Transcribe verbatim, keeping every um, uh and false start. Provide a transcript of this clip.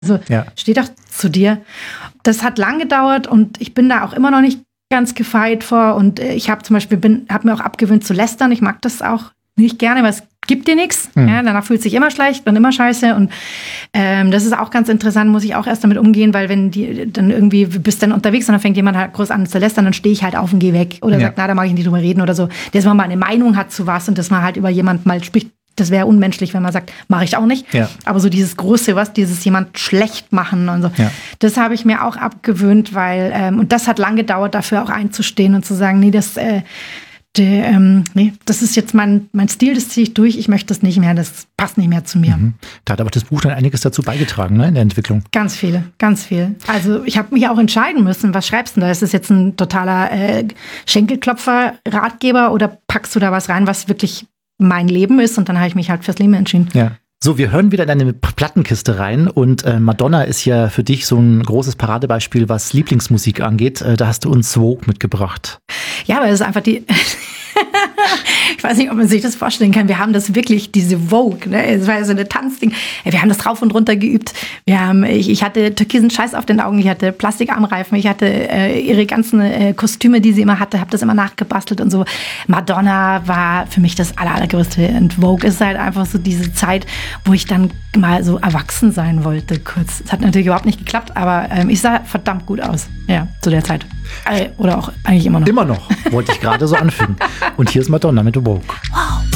Also ja. Steh doch zu dir. Das hat lang gedauert und ich bin da auch immer noch nicht ganz gefeit vor. Und ich habe zum Beispiel, bin, habe mir auch abgewöhnt zu lästern. Ich mag das auch nicht gerne, weil es gibt dir nichts. Mhm. Ja, danach fühlt sich immer schlecht und immer scheiße. Und ähm, das ist auch ganz interessant, muss ich auch erst damit umgehen, weil wenn die dann irgendwie, bist dann unterwegs und dann fängt jemand halt groß an zu lästern, dann stehe ich halt auf und gehe weg. Oder ja. sagt, na, da mag ich nicht drüber reden oder so. Dass man mal eine Meinung hat zu was und dass man halt über jemanden mal spricht. Das wäre unmenschlich, wenn man sagt, mache ich auch nicht. Ja. Aber so dieses große, was, dieses jemand schlecht machen und so, ja. das habe ich mir auch abgewöhnt, weil, ähm, und das hat lang gedauert, dafür auch einzustehen und zu sagen, nee, das, äh, de, ähm, nee, das ist jetzt mein, mein Stil, das ziehe ich durch, ich möchte das nicht mehr, das passt nicht mehr zu mir. Mhm. Da hat aber das Buch dann einiges dazu beigetragen, ne, in der Entwicklung. Ganz viele, ganz viel. Also ich habe mich auch entscheiden müssen, was schreibst du da? Ist das jetzt ein totaler äh, Schenkelklopfer-Ratgeber oder packst du da was rein, was wirklich mein Leben ist, und dann habe ich mich halt fürs Leben entschieden. Ja. So, wir hören wieder in deine Plattenkiste rein und äh, Madonna ist ja für dich so ein großes Paradebeispiel, was Lieblingsmusik angeht. Äh, da hast du uns Vogue mitgebracht. Ja, aber es ist einfach die... Ich weiß nicht, ob man sich das vorstellen kann. Wir haben das wirklich, diese Vogue, ne? Es war ja so eine Tanzding. Wir haben das rauf und runter geübt. Wir haben, ich, ich hatte türkisen Scheiß auf den Augen, ich hatte Plastikarmreifen, ich hatte äh, ihre ganzen äh, Kostüme, die sie immer hatte, habe das immer nachgebastelt und so. Madonna war für mich das aller, allergrößte. Und Vogue ist halt einfach so diese Zeit, wo ich dann mal so erwachsen sein wollte, kurz. Es hat natürlich überhaupt nicht geklappt, aber ähm, ich sah verdammt gut aus, ja, zu der Zeit. Äh, oder auch eigentlich immer noch. Immer noch, wollte ich gerade so anfügen. Und hier ist Madonna mit Vogue. Wow.